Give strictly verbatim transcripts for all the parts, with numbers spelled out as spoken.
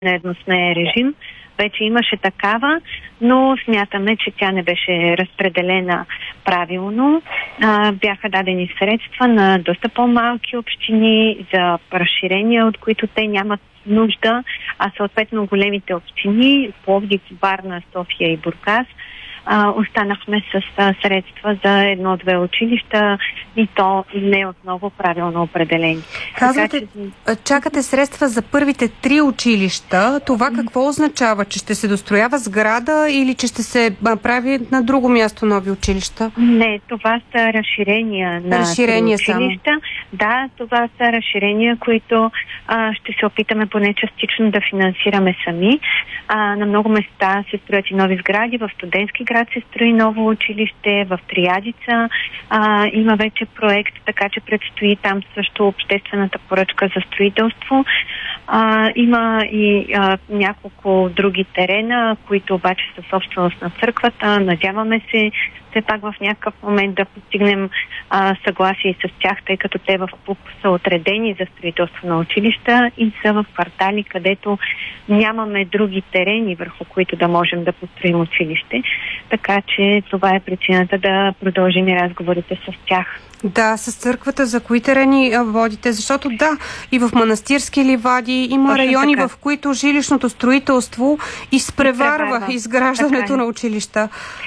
на едносменен режим. Вече имаше такава, но смятаме, че тя не беше разпределена правилно. А, бяха дадени средства на доста по-малки общини за разширения, от които те нямат нужда, а съответно големите общини, Пловдив, Варна, София и Бургас, а, останахме с а, средства за едно-две училища и то не отново правилно определени. Казвате, така, че... чакате средства за първите три училища. Това какво означава? Че ще се достроява сграда или че ще се прави на друго място нови училища? Не, това са разширения на разширения училища. Само. Да, това са разширения, които а, ще се опитаме поне частично да финансираме сами. А, на много места се строят и нови сгради. В Студентски град се строи ново училище, в Триадица а, има вече проект, така че предстои там също обществената поръчка за строителство. А, има и а, няколко други терена, които обаче са собственост на църквата. Надяваме се все пак в някакъв момент да постигнем а, съгласие с тях, тъй като те в ПУП са отредени за строителство на училища и са в квартали, където нямаме други терени, върху които да можем да построим училище. Така че това е причината да продължим и разговорите с тях. Да, с църквата, за кои терени водите, защото да, и в манастирски ливади има точно райони, така, в които жилищното строителство изпреварва, изпреварва. изграждането е. на училища.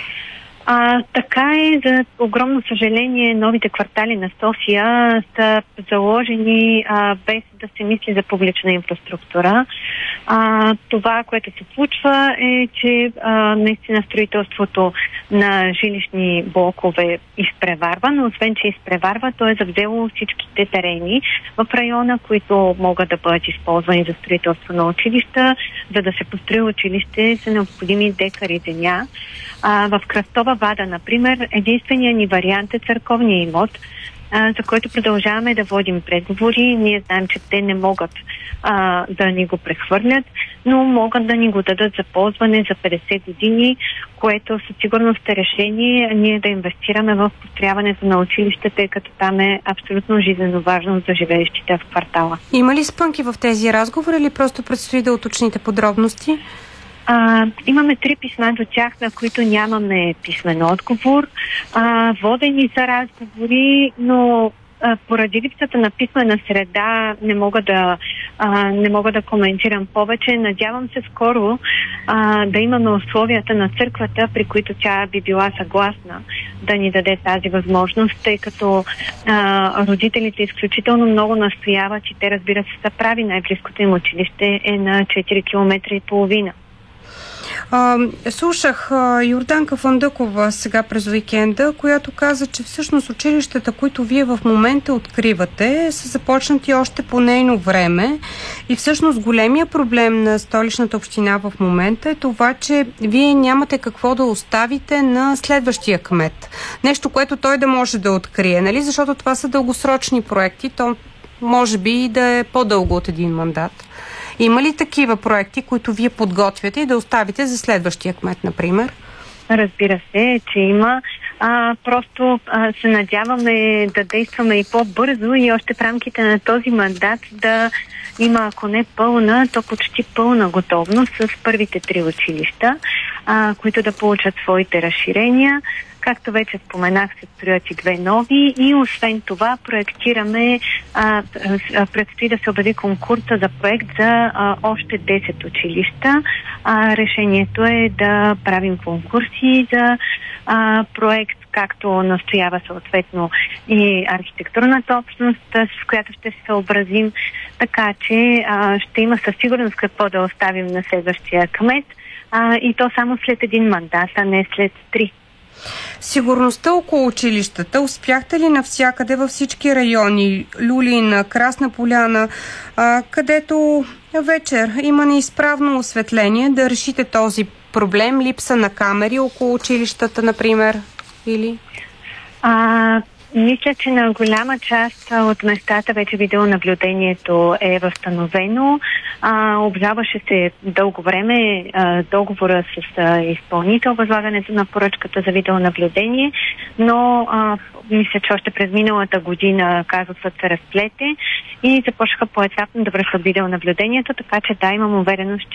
А, така е, за огромно съжаление, новите квартали на София са заложени а, без да се мисли за публична инфраструктура. А, това, което се случва е, че а, наистина строителството на жилищни блокове изпреварва, но освен, че изпреварва, то е завзело всичките терени в района, които могат да бъдат използвани за строителство на училища. За да се построи училище, са необходими декари земя. А, в Кръстова Вада, например, единственият ни вариант е църковния имот, а, за който продължаваме да водим преговори. Ние знаем, че те не могат а, да ни го прехвърлят, но могат да ни го дадат за ползване за петдесет години, което със сигурност е решение ние да инвестираме в построяването на училище, тъй като там е абсолютно жизненно важно за живеещите в квартала. Има ли спънки в тези разговори или просто предстои да уточните подробности? А, имаме три писма до тях, на които нямаме писмен отговор. А, водени са разговори, но а, поради липсата на писмена среда не мога да, а, не мога да коментирам повече. Надявам се скоро а, да имаме условията на църквата, при които тя би била съгласна да ни даде тази възможност, тъй като а, родителите изключително много настояват и те, разбира се, са прави. Най-близкото им училище е на четири километра и половина. А, слушах а, Йорданка Фандъкова сега през уикенда, която каза, че всъщност училищата, които вие в момента откривате, са започнати още по нейно време и всъщност големия проблем на Столичната община в момента е това, че вие нямате какво да оставите на следващия кмет. Нещо, което той да може да открие, нали? Защото това са дългосрочни проекти, то може би и да е по-дълго от един мандат. Има ли такива проекти, които вие подготвяте и да оставите за следващия кмет, например? Разбира се, че има. А, просто а, се надяваме да действаме и по-бързо и още в рамките на този мандат да има, ако не пълна, то почти пълна готовност с първите три училища, а, които да получат своите разширения. Както вече споменах, се строят и две нови и освен това проектираме, а, а, предстои да се обяви конкурса за проект за а, още десет училища. А, решението е да правим конкурси за а, проект, както настоява съответно и архитектурната общност, с която ще се съобразим, така че а, ще има със сигурност какво да оставим на следващия кмет, а, и то само след един мандат, а не след три. Сигурността около училищата, успяхте ли навсякъде във всички райони, Люлин, Красна поляна, а, където вечер има неизправно осветление, да решите този проблем, липса на камери около училищата, например? Или? А, Мисля, че на голяма част от местата вече видеонаблюдението е възстановено. А, обжалваше се дълго време а, договора с а, изпълнител, възлагането на поръчката за видеонаблюдение, но а, мисля, че още през миналата година казусът се разплете и започнаха поетапно да връщат видеонаблюдението, така че да, имам увереност,